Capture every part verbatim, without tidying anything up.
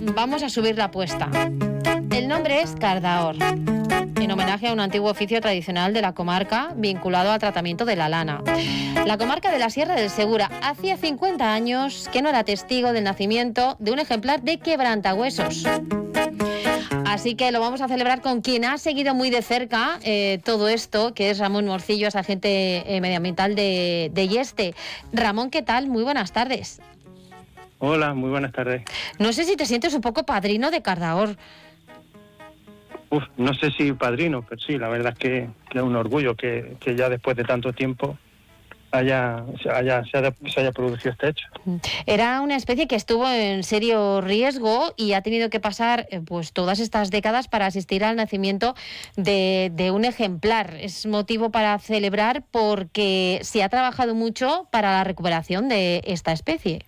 vamos a subir la apuesta. El nombre es Cardaor, en homenaje a un antiguo oficio tradicional de la comarca vinculado al tratamiento de la lana. La comarca de la Sierra del Segura hacía cincuenta años que no era testigo del nacimiento de un ejemplar de quebrantahuesos. Así que lo vamos a celebrar con quien ha seguido muy de cerca eh, todo esto, que es Ramón Morcillo, es agente eh, medioambiental de, de IESTE. Ramón, ¿qué tal? Muy buenas tardes. Hola, muy buenas tardes. No sé si te sientes un poco padrino de Cardaor. Uf, no sé si padrino, pero sí, la verdad es que, que es un orgullo que, que ya después de tanto tiempo haya, haya, se, haya, se haya producido este hecho. Era una especie que estuvo en serio riesgo y ha tenido que pasar pues todas estas décadas para asistir al nacimiento de, de un ejemplar. Es motivo para celebrar porque se ha trabajado mucho para la recuperación de esta especie.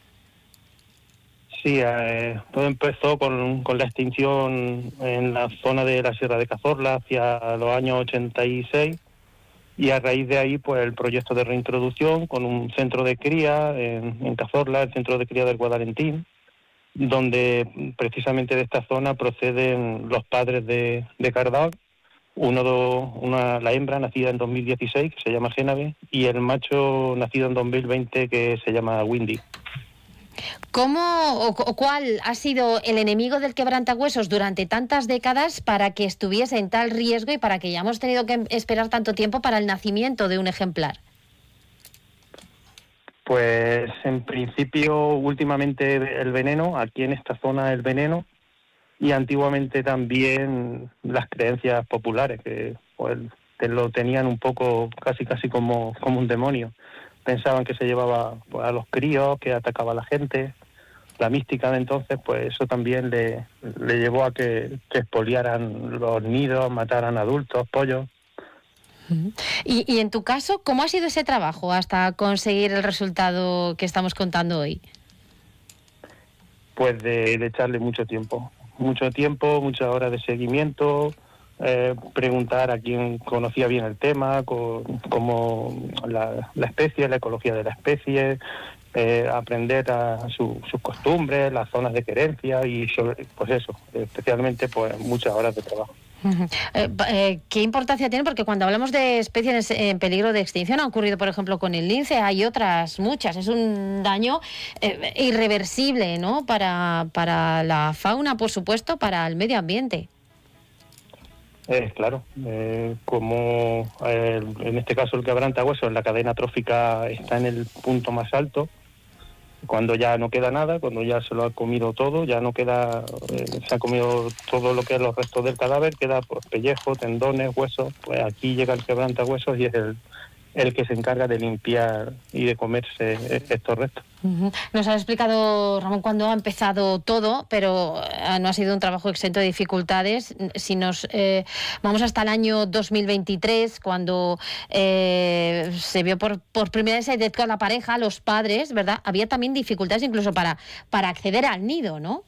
Sí, eh, todo empezó con, con la extinción en la zona de la Sierra de Cazorla hacia los años ochenta y seis, y a raíz de ahí pues el proyecto de reintroducción con un centro de cría en, en Cazorla, el centro de cría del Guadalentín, donde precisamente de esta zona proceden los padres de, de Cardaor, uno do, una la hembra nacida en dos mil dieciséis que se llama Génave y el macho nacido en dos mil veinte que se llama Windy. ¿Cómo o, o cuál ha sido el enemigo del quebrantahuesos durante tantas décadas para que estuviese en tal riesgo y para que hayamos tenido que esperar tanto tiempo para el nacimiento de un ejemplar? Pues en principio últimamente el veneno, aquí en esta zona el veneno, y antiguamente también las creencias populares que pues, te lo tenían un poco casi casi como, como un demonio. Pensaban que se llevaba pues, a los críos, que atacaba a la gente. La mística de entonces, pues eso también le, le llevó a que, que expoliaran los nidos, mataran adultos, pollos. Y, y en tu caso, ¿cómo ha sido ese trabajo hasta conseguir el resultado que estamos contando hoy? Pues de, de echarle mucho tiempo, mucho tiempo, muchas horas de seguimiento, eh, preguntar a quien conocía bien el tema, con, como la, la especie, la ecología de la especie, eh, aprender a su, sus costumbres, las zonas de querencia y sobre, pues eso, especialmente pues muchas horas de trabajo. Uh-huh. Eh, eh, ¿Qué importancia tiene? Porque cuando hablamos de especies en peligro de extinción, ha ocurrido, por ejemplo, con el lince, hay otras muchas. Es un daño eh, irreversible, ¿no? Para, para la fauna, por supuesto, para el medio ambiente. Eh, claro, eh, como eh, en este caso el quebrantahuesos, la cadena trófica está en el punto más alto. Cuando ya no queda nada, cuando ya se lo ha comido todo, ya no queda, eh, se ha comido todo lo que es los restos del cadáver, queda pues pellejo, tendones, huesos, pues aquí llega el quebrantahuesos y es el, el que se encarga de limpiar y de comerse estos restos. Uh-huh. Nos ha explicado, Ramón, cuándo ha empezado todo, pero eh, no ha sido un trabajo exento de dificultades. Si nos eh, vamos hasta el año dos mil veintitrés, cuando eh, se vio por, por primera vez de toda la pareja, los padres, ¿verdad? Había también dificultades incluso para, para acceder al nido, ¿no?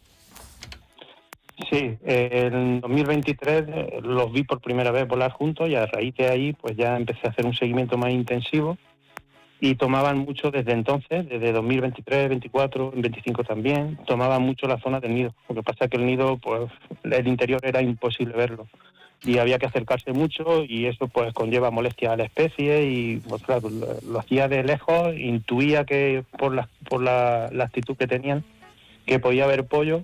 Sí, eh, en dos mil veintitrés eh, los vi por primera vez volar juntos y a raíz de ahí pues ya empecé a hacer un seguimiento más intensivo. Y tomaban mucho desde entonces, desde dos mil veintitrés, veinticuatro, veinticinco también, tomaban mucho la zona del nido. Lo que pasa es que el nido, pues el interior era imposible verlo. Y había que acercarse mucho y eso pues conlleva molestia a la especie y pues claro, lo, lo hacía de lejos, intuía que por la, por la, la actitud que tenían, que podía haber pollo.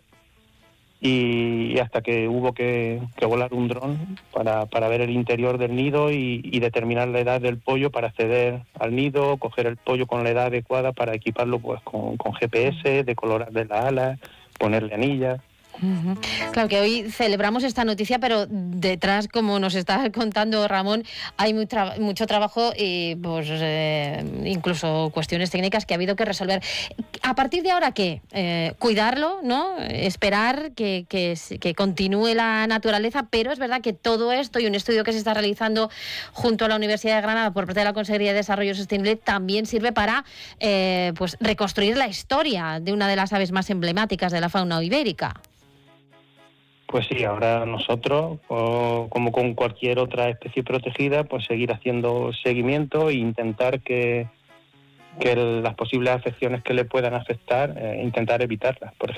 Y hasta que hubo que, que volar un dron para, para ver el interior del nido y, y determinar la edad del pollo para acceder al nido, coger el pollo con la edad adecuada para equiparlo pues con, con G P S, decolorarle las alas, ponerle anillas. Uh-huh. Claro que hoy celebramos esta noticia, pero detrás, como nos está contando Ramón, hay muy tra- mucho trabajo y pues eh, incluso cuestiones técnicas que ha habido que resolver. A partir de ahora, ¿qué? Eh, cuidarlo, ¿no? Esperar que, que, que continúe la naturaleza, pero es verdad que todo esto y un estudio que se está realizando junto a la Universidad de Granada por parte de la Consejería de Desarrollo Sostenible también sirve para eh, pues reconstruir la historia de una de las aves más emblemáticas de la fauna ibérica. Pues sí, ahora nosotros, o, como con cualquier otra especie protegida, pues seguir haciendo seguimiento e intentar que, que las posibles afecciones que le puedan afectar, eh, intentar evitarlas. Por ejemplo,